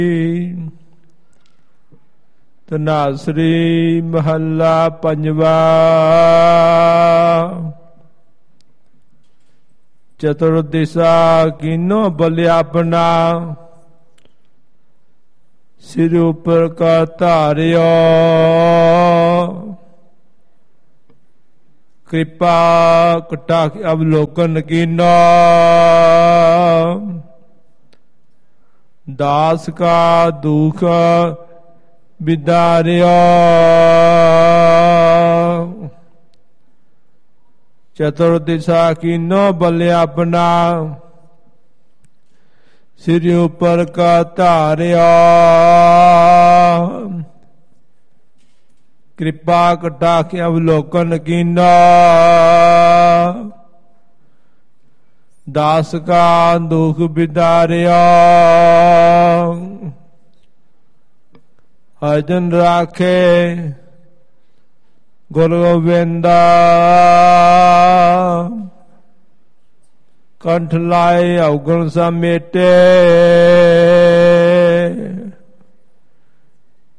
ਧਨਾਸਰੀ ਮਹੱਲਾ ਪੰਜਵਾ। ਚਤੁਰਦਿਸ਼ਾ ਕੀਨੋ ਬਲ ਆਪਣਾ, ਸਿਰ ਉਪਰ ਕਾ ਧਾਰਿਓ। ਕਿਰਪਾ ਕਟਾਖ ਅਵਲੋਕਨ ਕੀਨੋ, ਦਾਸ ਕਾ ਦੁਖ ਵਿਦਾਰਿਓ। ਚਤੁਰਦਿਸ਼ਾ ਕੀਨੋ ਬਲ ਆਪਣਾ, ਸਿਰ ਉਪਰ ਕਾ ਧਾਰਿਓ। ਕਿਰਪਾ ਕਟਾਖ ਅਵਲੋਕਨ ਕੀਨੋ, ਦਾਸ ਕਾ ਦੁਖ ਵਿਦਾਰਿਓ। ਅਜਨ ਰਾਖੇ ਗੁਰੂ ਗੋਬਿੰਦਾ, ਕੰਠ ਲਾਏ ਅਵਗੁਣ ਸਮੇਟੇ।